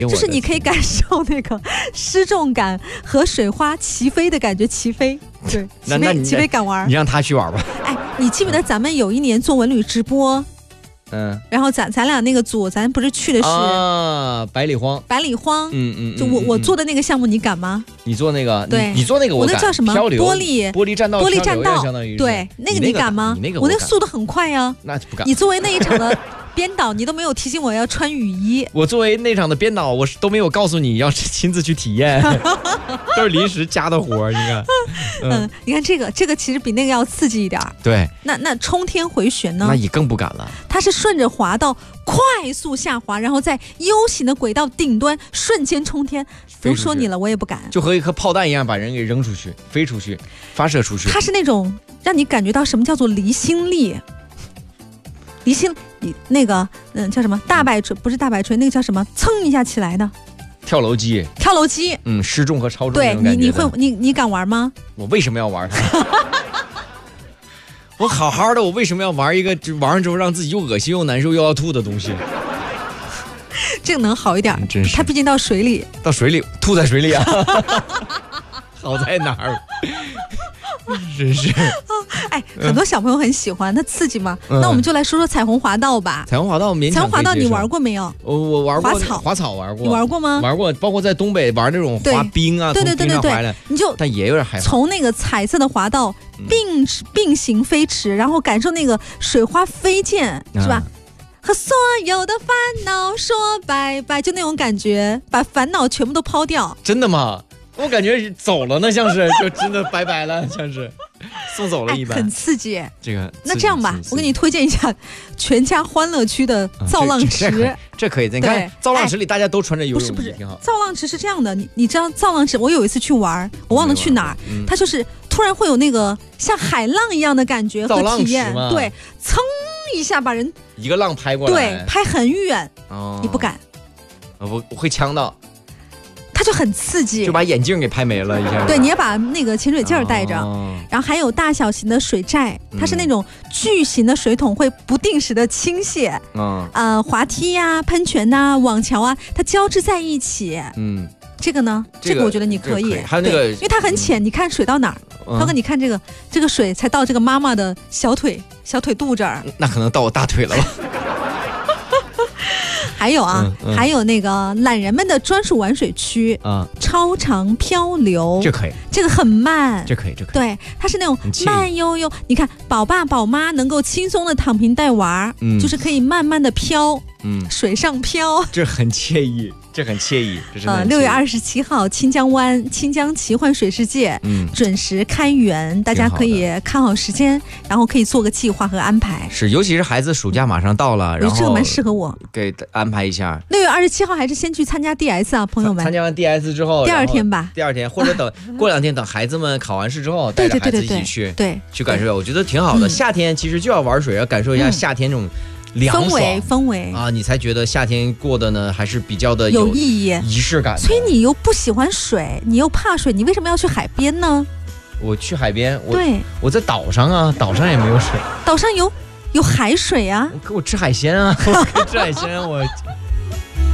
就是你可以感受那个失重感和水花齐飞的感觉，齐飞，对，齐飞敢玩。 你让他去玩吧。 哎，你记不得咱们有一年做文旅直播？然后咱俩那个组，咱不是去的是百里荒， 就我做的那个项目，你敢吗？ 你做那个， 对， 你做那个我那叫什么？玻璃栈道， 相当于对，那个你敢吗？我那个速度很快呀， 那不敢。 你作为那一场的编导，你都没有提醒我要穿雨衣。 我作为那场的编导，我都没有告诉你要亲自去体验，都是临时加的活，你看。 你看这个其实比那个要刺激一点。 对， 那冲天回旋呢？ 那也更不敢了。 它是顺着滑道快速下滑，然后在 U 型的轨道顶端瞬间冲天。都说你了，我也不敢。 就和一颗炮弹一样，把人给扔出去，飞出去，发射出去。 它是那种让你感觉到什么叫做离心力。离心那个叫什么大摆锤，不是大摆锤，那个叫什么蹭一下起来的跳楼机，失重和超重。 对，你敢玩吗？ 我为什么要玩它？我好好的，我为什么要玩一个玩完之后让自己又恶心又难受又要吐的东西？ 这个能好一点， 真是。 它毕竟到水里吐在水里啊。好在哪儿？真是。 哎，很多小朋友很喜欢，它刺激嘛。那我们就来说说彩虹滑道吧。 彩虹滑道你玩过没有？ 我玩过滑草玩过。 你玩过吗？ 玩过，包括在东北玩那种滑冰啊， 对，你就但也有点害怕。 从那个彩色的滑道并行飞驰，然后感受那个水花飞溅，是吧？和所有的烦恼说拜拜，就那种感觉，把烦恼全部都抛掉。 真的吗？我感觉走了呢，像是就真的拜拜了，像是送走了一般。 很刺激。 那这样吧，我给你推荐一下全家欢乐区的造浪池。 这可以，你看造浪池里大家都穿着游泳衣，挺好。 造浪池是这样的，你知道造浪池，我有一次去玩，我忘了去哪儿，它就是突然会有那个像海浪一样的感觉和体验，对，噌一下把人一个浪拍过来， 对，拍很远，你不敢， 我会呛到。 它就很刺激， 就把眼镜给拍没了一下。 对，你要把那个潜水镜带着，然后还有大小型的水寨，它是那种巨型的水桶，会不定时的倾泻。滑梯呀、喷泉呐、网桥啊，它交织在一起。这个呢，这个我觉得你可以。 还有那个， 因为它很浅，你看水到哪儿？涛哥，你看这个水才到这个妈妈的小腿肚这儿。 那可能到我大腿了吧。 还有还有那个懒人们的专属玩水区超长漂流， 这可以， 这个很慢， 这可以。 对，它是那种慢悠悠，你看宝爸宝妈能够轻松的躺平带娃，就是可以慢慢的飘，水上漂， 这很惬意。这很惬意。 6月27号，清江湾清江奇幻水世界准时开园，大家可以看好时间，然后可以做个计划和安排。 是，尤其是孩子暑假马上到了，然后这个蛮适合我， 给安排一下。 6月27号还是先去参加 DS 啊，朋友们。 参加完 DS 之后， 第二天吧。 第二天，或者等过2天，等孩子们考完试之后，带着孩子一起去，去感受。我觉得挺好的。夏天其实就要玩水，要感受一下夏天这种。氛围啊，你才觉得夏天过的呢还是比较的有意义、 仪式感。 所以你又不喜欢水，你又怕水，你为什么要去海边呢？ 我去海边， 对， 我在岛上啊，岛上也没有水， 岛上有海水啊。 给我吃海鲜啊，我吃海鲜，我